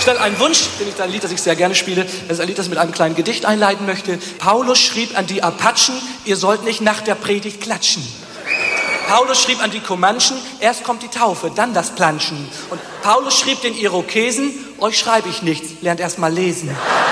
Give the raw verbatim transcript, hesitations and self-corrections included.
Ein Wunsch, den ich, ein Lied, das ich sehr gerne spiele, das ist ein Lied, das ich mit einem kleinen Gedicht einleiten möchte. Paulus schrieb an die Apachen, ihr sollt nicht nach der Predigt klatschen. Paulus schrieb an die Comanchen, erst kommt die Taufe, dann das Planschen. Und Paulus schrieb den Irokesen, euch schreibe ich nichts, lernt erst mal lesen.